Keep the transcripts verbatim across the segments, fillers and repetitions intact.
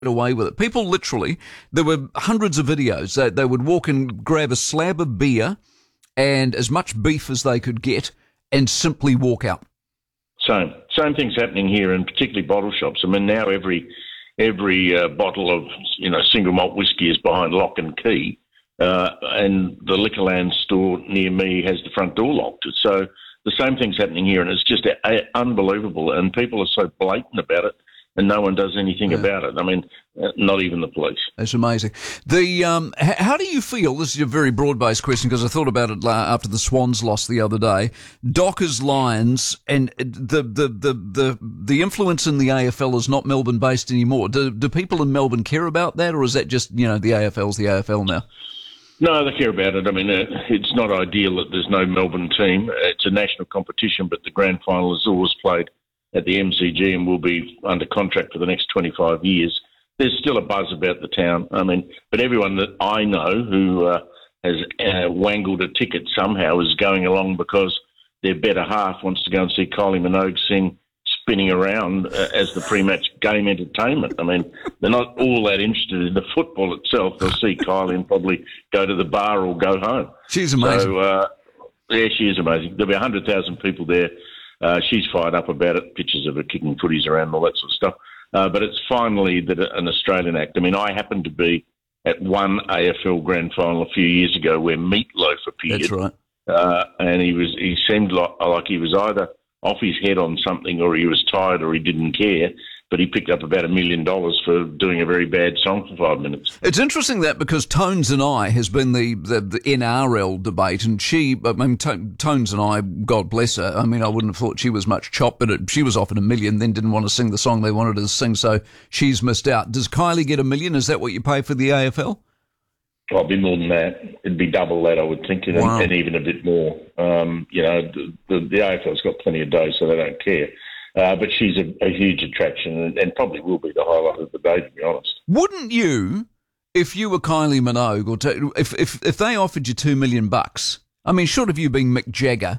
away with it. People literally, there were hundreds of videos. They, they would walk and grab a slab of beer and as much beef as they could get and simply walk out. Same. Same thing's happening here, and particularly bottle shops. I mean, now every every uh, bottle of, you know, single malt whiskey is behind lock and key, uh, and the Liquorland store near me has the front door locked. So the same thing's happening here, and it's just a, a, unbelievable, and people are so blatant about it, and no one does anything yeah. about it. I mean, not even the police. That's amazing. The um, h- how do you feel? This is a very broad-based question because I thought about it after the Swans lost the other day. Dockers Lions and the the the the, the influence in the A F L is not Melbourne-based anymore. Do do people in Melbourne care about that, or is that just, you know, the A F L's the A F L now? No, they care about it. I mean, uh, it's not ideal that there's no Melbourne team. It's a national competition, but the grand final is always played at the M C G and will be under contract for the next twenty-five years. There's still a buzz about the town. I mean, but everyone that I know who uh, has uh, wangled a ticket somehow is going along because their better half wants to go and see Kylie Minogue sing Spinning Around uh, as the pre-match game entertainment. I mean, they're not all that interested in the football itself. They'll see Kylie and probably go to the bar or go home. She's amazing. So, uh, yeah, she is amazing. There'll be one hundred thousand people there. Uh, she's fired up about it, pictures of her kicking footies around and all that sort of stuff. Uh, but it's finally that an Australian act. I mean, I happened to be at one A F L grand final a few years ago where Meatloaf appeared. That's right. Uh, and he was he seemed like, like he was either off his head on something or he was tired or he didn't care. But he picked up about a million dollars for doing a very bad song for five minutes. It's interesting that because Tones and I has been the, the, the N R L debate, and she, I mean, Tones and I, God bless her, I mean, I wouldn't have thought she was much chop, but it, she was offered a million, then didn't want to sing the song they wanted her to sing, so she's missed out. Does Kylie get a million? Is that what you pay for the A F L? Well, it'd be more than that. It'd be double that, I would think, and, wow. and even a bit more. Um, you know, the, the, the A F L's got plenty of dough, so they don't care. Uh, but she's a, a huge attraction and, and probably will be the highlight of the day, to be honest. Wouldn't you, if you were Kylie Minogue, or to, if, if if they offered you two million bucks, I mean, short of you being Mick Jagger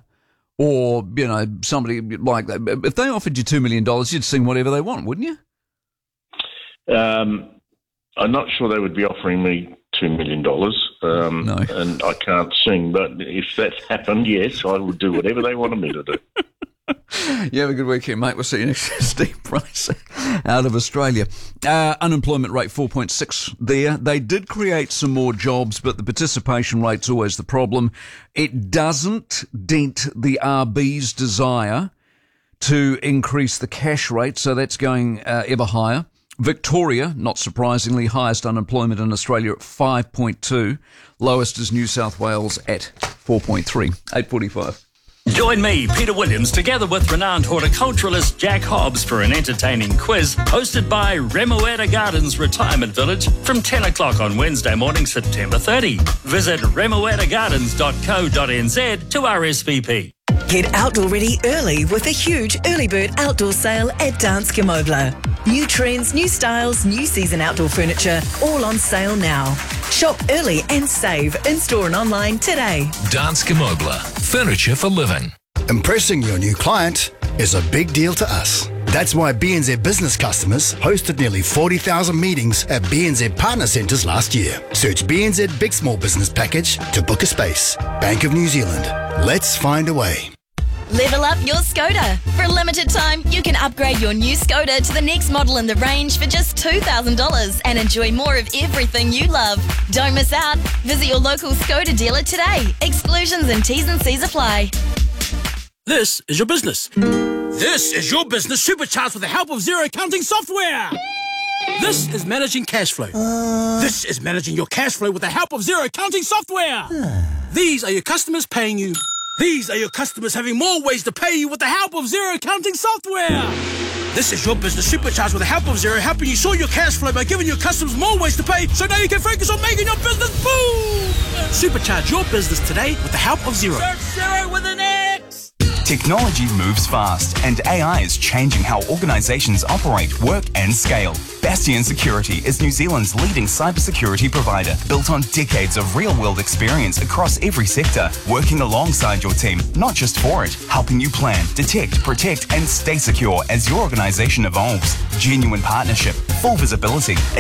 or, you know, somebody like that, if they offered you two million dollars, you'd sing whatever they want, wouldn't you? Um, I'm not sure they would be offering me two million dollars, um, no. and I can't sing, but if that happened, yes, I would do whatever they wanted me to do. You have a good weekend, mate. We'll see you next year. Steve Price out of Australia. Uh, unemployment rate four point six there. They did create some more jobs, but the participation rate's always the problem. It doesn't dent the R B's desire to increase the cash rate, so that's going uh, ever higher. Victoria, not surprisingly, highest unemployment in Australia at five point two. Lowest is New South Wales at four point three. eight forty-five. Join me, Peter Williams, together with renowned horticulturalist Jack Hobbs for an entertaining quiz hosted by Remuera Gardens Retirement Village from ten o'clock on Wednesday morning, September thirtieth. Visit remuera gardens dot co dot n z to R S V P. Get outdoor ready early with a huge early bird outdoor sale at Danske Møbler. New trends, new styles, new season outdoor furniture, all on sale now. Shop early and save in-store and online today. Danske Møbler, furniture for living. Impressing your new client is a big deal to us. That's why B N Z business customers hosted nearly forty thousand meetings at B N Z partner centres last year. Search B N Z Big Small Business Package to book a space. Bank of New Zealand. Let's find a way. Level up your Skoda. For a limited time, you can upgrade your new Skoda to the next model in the range for just two thousand dollars and enjoy more of everything you love. Don't miss out. Visit your local Skoda dealer today. Exclusions and T's and C's apply. This is your business. This is your business supercharged with the help of Xero accounting software. This is managing cash flow. Uh... This is managing your cash flow with the help of Xero accounting software. These are your customers paying you. These are your customers having more ways to pay you with the help of Xero accounting software. This is your business supercharged with the help of Xero, helping you sort your cash flow by giving your customers more ways to pay, so now you can focus on making your business boom. Supercharge your business today with the help of Xero. Search Xero with an X. Technology moves fast, and A I is changing how organisations operate, work and scale. Bastion Security is New Zealand's leading cybersecurity provider, built on decades of real-world experience across every sector, working alongside your team, not just for it, helping you plan, detect, protect and stay secure as your organisation evolves. Genuine partnership, full visibility,